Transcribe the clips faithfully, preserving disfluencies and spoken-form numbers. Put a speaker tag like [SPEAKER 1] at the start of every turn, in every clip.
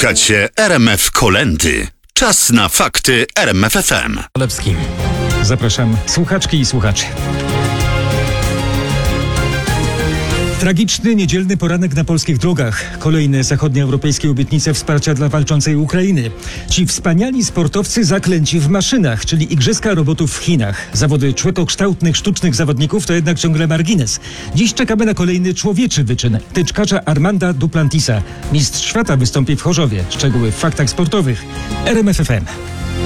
[SPEAKER 1] Słuchacie R M F Kolędy. Czas na fakty R M F F M.
[SPEAKER 2] Lepski. Zapraszam słuchaczki i słuchaczy. Tragiczny, niedzielny poranek na polskich drogach. Kolejne zachodnioeuropejskie obietnice wsparcia dla walczącej Ukrainy. Ci wspaniali sportowcy zaklęci w maszynach, czyli Igrzyska Robotów w Chinach. Zawody człekokształtnych, sztucznych zawodników to jednak ciągle margines. Dziś czekamy na kolejny człowieczy wyczyn. Tyczkarza Armanda Duplantisa. Mistrz świata wystąpi w Chorzowie. Szczegóły w faktach sportowych. R M F F M.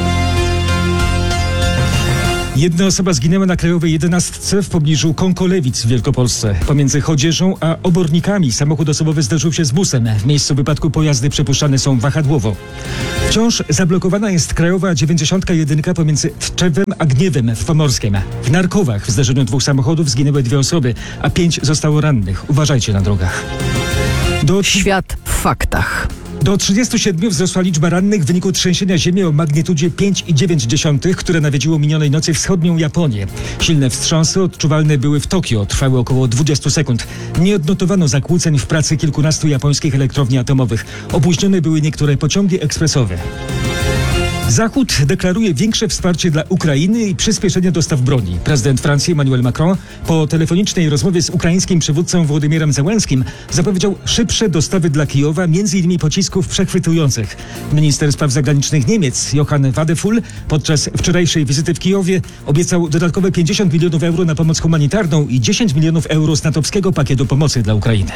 [SPEAKER 2] Jedna osoba zginęła na Krajowej jedenastce w pobliżu Kąkolewic w Wielkopolsce. Pomiędzy Chodzieżą a Obornikami samochód osobowy zderzył się z busem. W miejscu wypadku pojazdy przepuszczane są wahadłowo. Wciąż zablokowana jest Krajowa dziewięćdziesiąt jeden pomiędzy Tczewem a Gniewem w Pomorskiem. W Narkowach w zderzeniu dwóch samochodów zginęły dwie osoby, a pięć zostało rannych. Uważajcie na drogach. Do...
[SPEAKER 3] Świat w faktach.
[SPEAKER 2] Do trzydziestu siedmiu wzrosła liczba rannych w wyniku trzęsienia ziemi o magnitudzie pięć i dziewięć dziesiątych, które nawiedziło minionej nocy wschodnią Japonię. Silne wstrząsy odczuwalne były w Tokio, trwały około dwudziestu sekund. Nie odnotowano zakłóceń w pracy kilkunastu japońskich elektrowni atomowych. Opóźnione były niektóre pociągi ekspresowe. Zachód deklaruje większe wsparcie dla Ukrainy i przyspieszenie dostaw broni. Prezydent Francji Emmanuel Macron po telefonicznej rozmowie z ukraińskim przywódcą Wołodymyrem Zełenskim zapowiedział szybsze dostawy dla Kijowa, między innymi pocisków przechwytujących. Minister spraw zagranicznych Niemiec Johann Wadephul podczas wczorajszej wizyty w Kijowie obiecał dodatkowe pięćdziesiąt milionów euro na pomoc humanitarną i dziesięć milionów euro z natowskiego pakietu pomocy dla Ukrainy.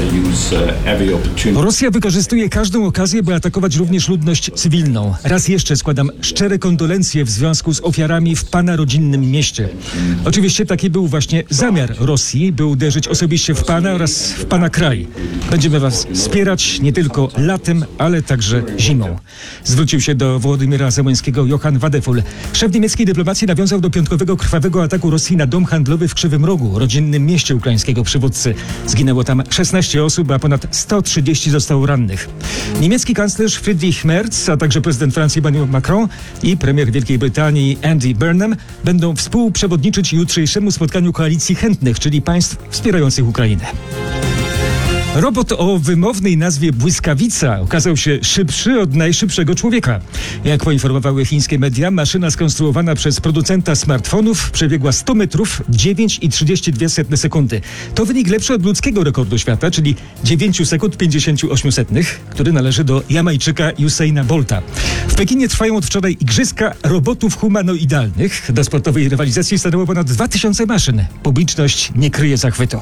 [SPEAKER 2] Rosja wykorzystuje każdą okazję, by atakować również ludność cywilną. Raz jeszcze składam szczere kondolencje w związku z ofiarami w pana rodzinnym mieście. Oczywiście taki był właśnie zamiar Rosji, by uderzyć osobiście w pana oraz w pana kraj. Będziemy was wspierać nie tylko latem, ale także zimą. Zwrócił się do Wołodymyra Zełenskiego Johann Wadephul. Szef niemieckiej dyplomacji nawiązał do piątkowego krwawego ataku Rosji na dom handlowy w Krzywym Rogu, rodzinnym mieście ukraińskiego przywódcy. Zginęło tam szesnaście osób, a ponad sto trzydzieści zostało rannych. Niemiecki kanclerz Friedrich Merz, a także prezydent Francji Emmanuel Macron i premier Wielkiej Brytanii Andy Burnham będą współprzewodniczyć jutrzejszemu spotkaniu koalicji chętnych, czyli państw wspierających Ukrainę. Robot o wymownej nazwie Błyskawica okazał się szybszy od najszybszego człowieka. Jak poinformowały chińskie media, maszyna skonstruowana przez producenta smartfonów przebiegła sto metrów w dziewięć i trzydzieści dwie setne sekundy. To wynik lepszy od ludzkiego rekordu świata, czyli dziewięć sekund pięćdziesiąt osiem setnych, który należy do Jamajczyka Usaina Bolta. W Pekinie trwają od wczoraj Igrzyska Robotów Humanoidalnych. Do sportowej rywalizacji stanęło ponad dwa tysiące maszyn. Publiczność nie kryje zachwytu.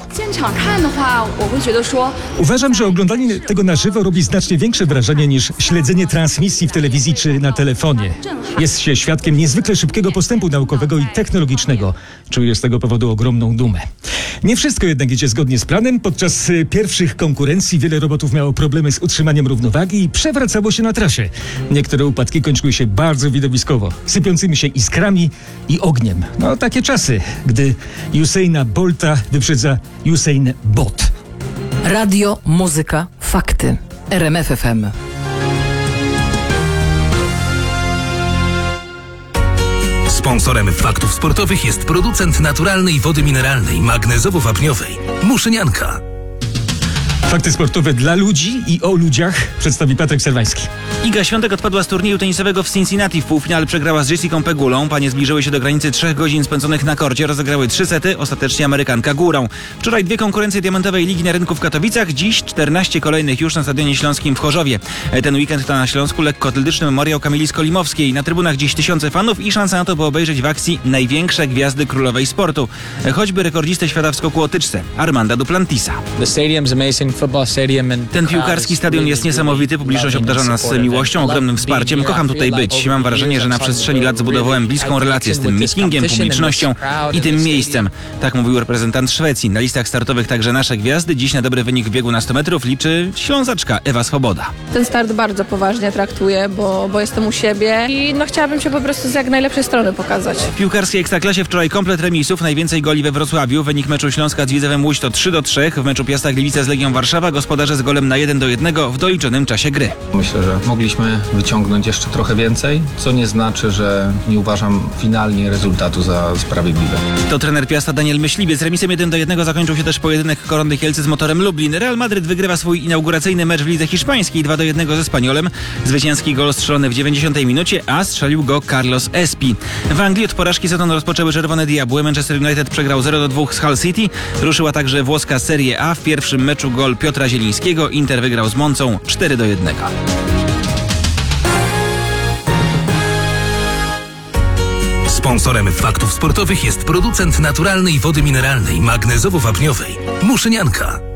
[SPEAKER 2] Uważam, że oglądanie tego na żywo robi znacznie większe wrażenie niż śledzenie transmisji w telewizji czy na telefonie. Jest się świadkiem niezwykle szybkiego postępu naukowego i technologicznego. Czuję z tego powodu ogromną dumę. Nie wszystko jednak idzie zgodnie z planem. Podczas pierwszych konkurencji wiele robotów miało problemy z utrzymaniem równowagi i przewracało się na trasie. Niektóre upadki kończyły się bardzo widowiskowo, sypiącymi się iskrami i ogniem. No takie czasy, gdy Usaina Bolta wyprzedza Usain Bot.
[SPEAKER 3] Radio, muzyka, fakty. R M F F M.
[SPEAKER 4] Sponsorem faktów sportowych jest producent naturalnej wody mineralnej, magnezowo-wapniowej Muszynianka.
[SPEAKER 2] Fakty sportowe dla ludzi i o ludziach przedstawi Patryk Serwański.
[SPEAKER 5] Iga Świątek odpadła z turnieju tenisowego w Cincinnati. W półfinale przegrała z Jessicą Pegulą. Panie zbliżyły się do granicy trzech godzin spędzonych na korcie. Rozegrały trzy sety, ostatecznie Amerykanka górą. Wczoraj dwie konkurencje diamentowej ligi na rynku w Katowicach. Dziś czternaście kolejnych już na Stadionie Śląskim w Chorzowie. Ten weekend to na Śląsku lekkoatletyczny memoriał Kamili Skolimowskiej. Na trybunach dziś tysiące fanów i szansa na to, by obejrzeć w akcji największe gwiazdy królowej sportu. Choćby rekordzistę świata w skoku o tyczce, Armanda Duplantisa. Ten piłkarski stadion jest niesamowity, publiczność obdarza nas miłością, ogromnym wsparciem. Kocham tutaj być. Mam wrażenie, że na przestrzeni lat zbudowałem bliską relację z tym meetingiem, publicznością i tym miejscem. Tak mówił reprezentant Szwecji. Na listach startowych także nasze gwiazdy. Dziś na dobry wynik w biegu na sto metrów liczy Ślązaczka Ewa Swoboda.
[SPEAKER 6] Ten start bardzo poważnie traktuję, bo, bo jestem u siebie i no chciałabym się po prostu z jak najlepszej strony pokazać.
[SPEAKER 5] W piłkarskiej ekstraklasie wczoraj komplet remisów, najwięcej goli we Wrocławiu. Wynik meczu Śląska z Widzewem Łódź to trzy do trzech. W meczu Piasta Gliwice z Legią Warszawa Warszawa, gospodarze z golem na jeden do jednego w doliczonym czasie gry.
[SPEAKER 7] Myślę, że mogliśmy wyciągnąć jeszcze trochę więcej, co nie znaczy, że nie uważam finalnie rezultatu za sprawiedliwe.
[SPEAKER 5] To trener Piasta Daniel Myśliwiec. Remisem jeden do jednego zakończył się też pojedynek Korony Kielce z Motorem Lublin. Real Madryt wygrywa swój inauguracyjny mecz w lidze hiszpańskiej dwa do jednego ze Spaniolem. Zwycięski gol strzelony w dziewięćdziesiątej minucie, a strzelił go Carlos Espi. W Anglii od porażki sezon rozpoczęły Czerwone Diabły. Manchester United przegrał zero do dwóch z Hull City. Ruszyła także włoska Serie A. W pierwszym meczu gol Piotra Zielińskiego. Inter wygrał z Moncą cztery do jednego.
[SPEAKER 4] Sponsorem Faktów Sportowych jest producent naturalnej wody mineralnej magnezowo-wapniowej Muszynianka.